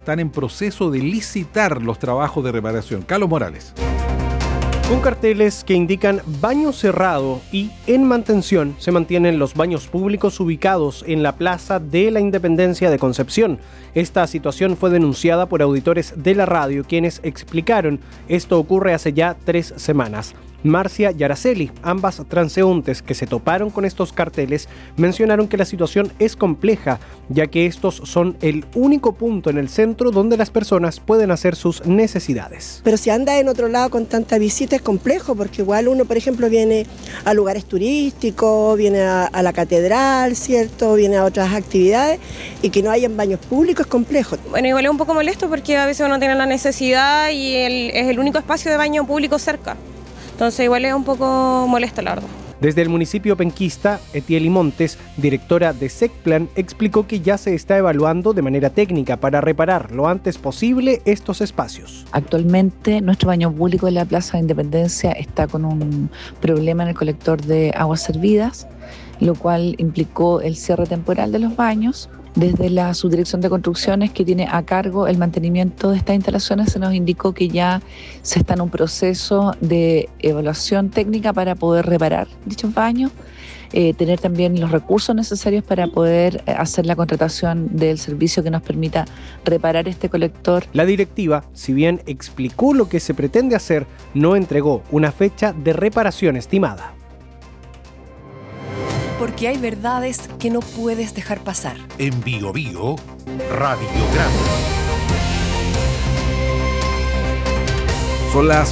están en proceso de licitar los trabajos de reparación. Carlos Morales. Con carteles que indican baño cerrado y en mantención se mantienen los baños públicos ubicados en la Plaza de la Independencia de Concepción. Esta situación fue denunciada por auditores de la radio, quienes explicaron esto ocurre hace ya 3 semanas. Marcia y Araceli, ambas transeúntes que se toparon con estos carteles, mencionaron que la situación es compleja, ya que estos son el único punto en el centro donde las personas pueden hacer sus necesidades. Pero si anda en otro lado con tanta visita es complejo, porque igual uno, por ejemplo, viene a lugares turísticos, viene a la catedral, ¿cierto? Viene a otras actividades, y que no hayan baños públicos es complejo. Bueno, igual es un poco molesto porque a veces uno tiene la necesidad y es el único espacio de baño público cerca. Entonces igual es un poco molesto, la verdad. Desde el municipio penquista, Etieli Montes, directora de SECPLAN, explicó que ya se está evaluando de manera técnica para reparar lo antes posible estos espacios. Actualmente nuestro baño público de la Plaza de Independencia está con un problema en el colector de aguas servidas, lo cual implicó el cierre temporal de los baños. Desde la Subdirección de Construcciones, que tiene a cargo el mantenimiento de estas instalaciones, se nos indicó que ya se está en un proceso de evaluación técnica para poder reparar dichos baños, tener también los recursos necesarios para poder hacer la contratación del servicio que nos permita reparar este colector. La directiva, si bien explicó lo que se pretende hacer, no entregó una fecha de reparación estimada. Porque hay verdades que no puedes dejar pasar. En Bio Bio, Radiograma. Son las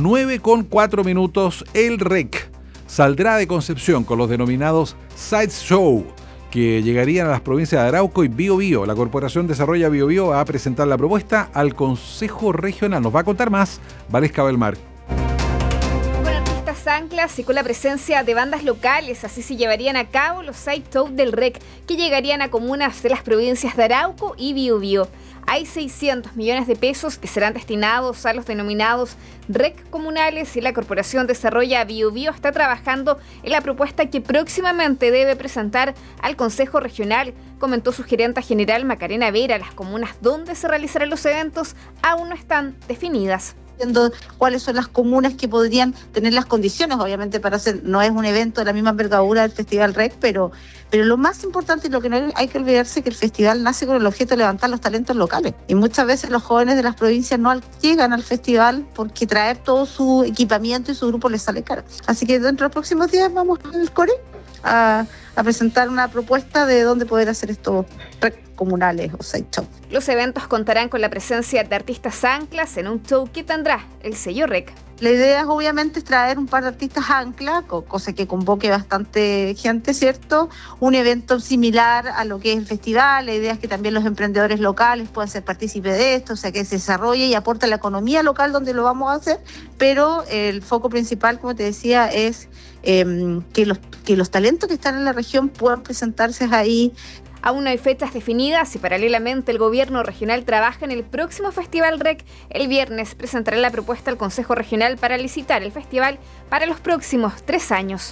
9:04. El REC saldrá de Concepción con los denominados Sideshow, que llegarían a las provincias de Arauco y Biobío. La Corporación Desarrolla Biobío va a presentar la propuesta al Consejo Regional. Nos va a contar más Valesca Belmar. Anclas y con la presencia de bandas locales, así se llevarían a cabo los side show del REC, que llegarían a comunas de las provincias de Arauco y Biobío. Hay 600 millones de pesos que serán destinados a los denominados REC comunales, y la Corporación Desarrolla Biobío está trabajando en la propuesta que próximamente debe presentar al Consejo Regional, comentó su gerenta general Macarena Vera. Las comunas donde se realizarán los eventos aún no están definidas. Viendo cuáles son las comunas que podrían tener las condiciones, obviamente, para hacer, no es un evento de la misma envergadura del Festival REC, pero lo más importante y lo que no hay que olvidarse es que el festival nace con el objeto de levantar los talentos locales, y muchas veces los jóvenes de las provincias no llegan al festival porque traer todo su equipamiento y su grupo les sale caro. Así que dentro de los próximos días vamos al CORE a presentar una propuesta de dónde poder hacer estos REC comunales o side show. Los eventos contarán con la presencia de artistas anclas en un show que tendrá el sello REC. La idea es obviamente traer un par de artistas ancla, cosa que convoque bastante gente, ¿cierto? Un evento similar a lo que es el festival. La idea es que también los emprendedores locales puedan ser partícipes de esto, o sea, que se desarrolle y aporte a la economía local donde lo vamos a hacer, pero el foco principal, como te decía, es que los talentos que están en la región puedan presentarse ahí. Aún no hay fechas definidas y paralelamente el gobierno regional trabaja en el próximo Festival REC. El viernes presentará la propuesta al Consejo Regional para licitar el festival para los próximos 3 años.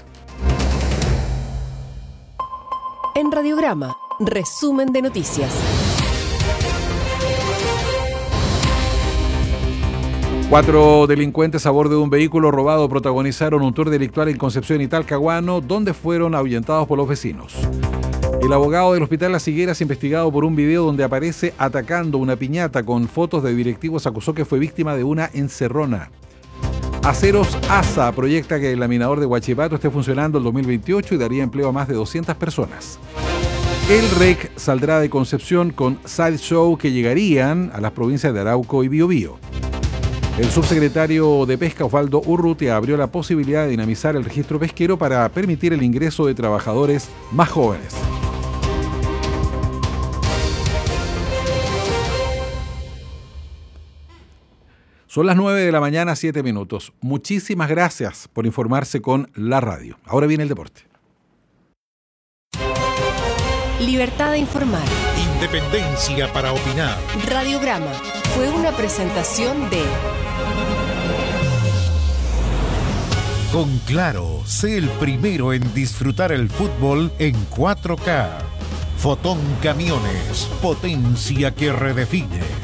En Radiograma, resumen de noticias. 4 delincuentes a bordo de un vehículo robado protagonizaron un tour delictual en Concepción y Talcahuano, donde fueron ahuyentados por los vecinos. El abogado del Hospital Las Higueras, investigado por un video donde aparece atacando una piñata con fotos de directivos, acusó que fue víctima de una encerrona. Aceros ASA proyecta que el laminador de Huachipato esté funcionando el 2028 y daría empleo a más de 200 personas. El REC saldrá de Concepción con side show que llegarían a las provincias de Arauco y Biobío. El subsecretario de Pesca, Osvaldo Urrutia, abrió la posibilidad de dinamizar el registro pesquero para permitir el ingreso de trabajadores más jóvenes. Son las 9:07 a.m. Muchísimas gracias por informarse con la radio. Ahora viene el deporte. Libertad de informar. Independencia para opinar. Radiograma fue una presentación de... Con Claro, sé el primero en disfrutar el fútbol en 4K. Fotón Camiones, potencia que redefine.